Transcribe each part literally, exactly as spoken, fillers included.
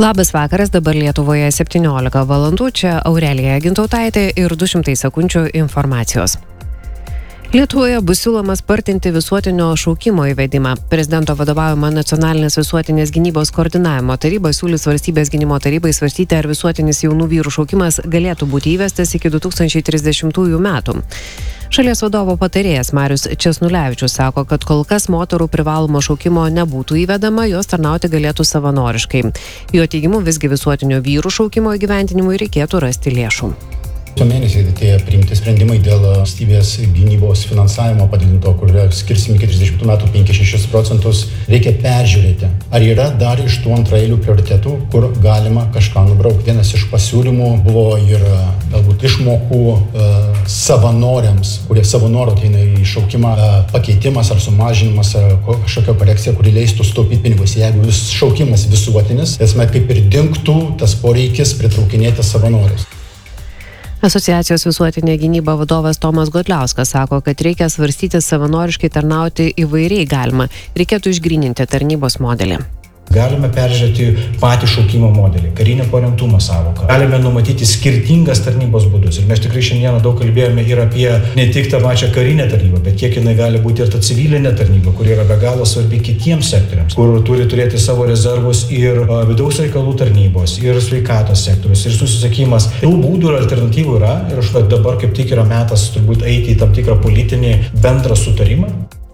Labas vakaras, dabar Lietuvoje septyniolika valandų, čia Aurelija Gintautaitė ir du šimtai sekundžių informacijos. Lietuvoje bus siūloma spartinti visuotinio šaukimo įvedimą. Prezidento vadovaujama Nacionalinės visuotinės gynybos koordinavimo taryba siūlys Valstybės gynimo tarybai svarstyti, ar visuotinis jaunų vyrų šaukimas galėtų būti įvestas iki du tūkstančiai trisdešimtųjų metų. Šalies vadovo patarėjas Marius Česnulevičius sako, kad kol kas moterų privalomo šaukimo nebūtų įvedama, jos tarnauti galėtų savanoriškai. Jo teigimu visgi visuotinio vyrų šaukimo įgyvendinimui reikėtų rasti lėšų. Šio mėnesį atėjo priimti sprendimai dėl valstybės gynybos finansavimo padidinto, kur skirsim iki trisdešimtų metų penkis šešis procentus. Reikia peržiūrėti, ar yra dar iš tų antraeilių prioritetų, kur galima kažką nubraukti. Vienas iš pasiūlymų buvo ir galbūt išmokų uh, savanoriams, kurie savanoro ateina į šaukimą, uh, pakeitimas ar sumažinimas, uh, kažkokia korekcija, kuri leistų sutaupyti pinigus. Jeigu vis šaukimas visuotinis, esmė kaip ir dingtų tas poreikis pritraukinėti savanorius. Asociacijos visuotinė gynyba vadovas Tomas Godliauskas sako, kad reikia svarstyti savanoriškai tarnauti įvairiai galima. Reikėtų išgryninti tarnybos modelį. Galime peržiūrėti patį šaukimo modelį, karinio parengtumo sąvoką. Galime numatyti skirtingas tarnybos būdus. Ir mes tikrai šiandieną daug kalbėjome ir apie ne tik tą pačią karinę tarnybą, bet kiek jinai gali būti ir ta civilinė tarnyba, kuri yra be galo svarbi kitiems sektoriams, kur turi turėti savo rezervus ir uh, vidaus reikalų tarnybos, ir sveikatos sektorius, ir susisiekimas. Tų būdų ir alternatyvų yra ir aš dabar kaip tik yra metas turbūt eiti į tam tikrą politinį bendrą sutarimą.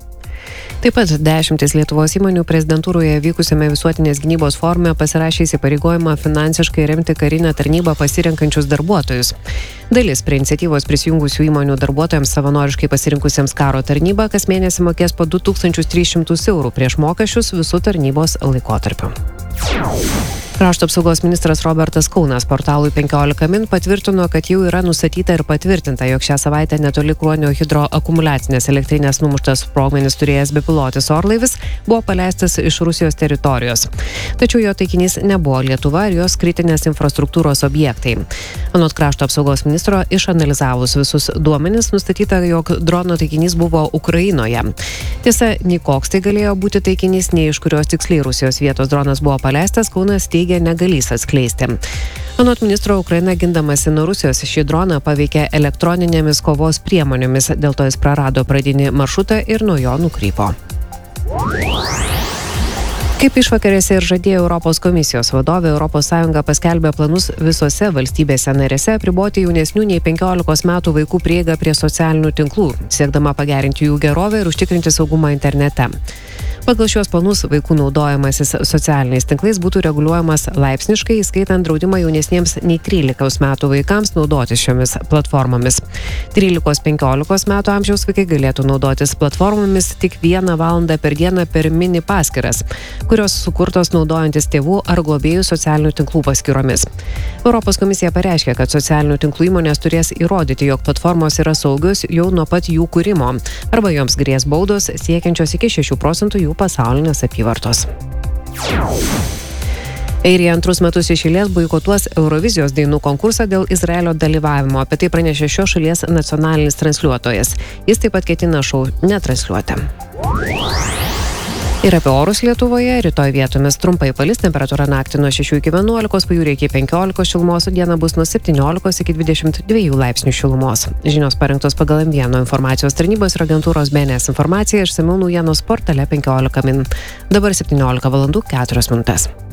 Taip pat dešimtis Lietuvos įmonių prezidentūroje vykusiame visuotinės gynybos forume pasirašė įsipareigojimą finansiškai remti karinę tarnybą pasirenkančius darbuotojus. Dalis prie iniciatyvos prisijungusių įmonių darbuotojams savanoriškai pasirinkusiems karo tarnybą kas mėnesį mokės po du tūkstančius tris šimtus eurų prieš mokesčius visų tarnybos laikotarpiu. Krašto apsaugos ministras Robertas Kaunas portalui penkiolika min patvirtino, kad jau yra nustatyta ir patvirtinta, jog šią savaitę netoli Kruonio hidroakumuliacinės elektrinės numuštas sprogmenis turėjęs bepilotis orlaivis buvo paleistas iš Rusijos teritorijos. Tačiau jo taikinys nebuvo Lietuva ir jos kritinės infrastruktūros objektai. Anot krašto apsaugos ministro, išanalizavus visus duomenis, nustatyta, jog drono taikinys buvo Ukrainoje. Tiesa, nei koks tai galėjo būti taikinys, nei iš kurios tiksliai Rusijos vietos dronas buvo paleistas, Kaunas teigia negalys atskleisti. Anot ministro, Ukraina gindamasi nuo Rusijos šį droną paveikė elektroninėmis kovos priemonėmis, dėl to jis prarado pradinį maršrutą ir nuo jo nukrypo. Kaip išvakarėse ir žadėjo Europos komisijos vadovė, Europos Sąjunga paskelbė planus visose valstybėse narėse apriboti jaunesnių nei penkiolikos metų vaikų prieigą prie socialinių tinklų, siekdama pagerinti jų gerovę ir užtikrinti saugumą internete. Pagal šios planus vaikų naudojamasis socialiniais tinklais būtų reguliuojamas laipsniškai, įskaitant draudimą jaunesniems nei trylikos metų vaikams naudotis šiomis platformomis. trylikos penkiolikos metų amžiaus vaikai galėtų naudotis platformomis tik vieną valandą per dieną per mini paskyras, kurios sukurtos naudojantis tėvų ar globėjų socialinių tinklų paskyromis. Europos komisija pareiškė, kad socialinių tinklų įmonės turės įrodyti, jog platformos yra saugios jau nuo pat jų kūrimo, arba joms grės baudos siekiančios iki šešių procentų jų pasaulinės apyvartos. Airija antrus metus iš eilės boikotuos Eurovizijos dainų konkursą dėl Izraelio dalyvavimo. Apie tai pranešė šios šalies nacionalinis transliuotojas. Jis taip pat ketina šou netransliuoti. Ir apie orus Lietuvoje. Rytoj vietomis trumpai palis, temperatūra naktį nuo šešių iki vienuolikos, pajūryje iki penkiolikos šilumos, o dieną bus nuo septyniolikos iki dvidešimt dviejų laipsnių šilumos. Žinios parengtos pagal M vieno informacijos tarnybos ir agentūros B N S informaciją, išsamiau naujienos portale penkiolika min. Dabar septyniolika valandų keturios minutės.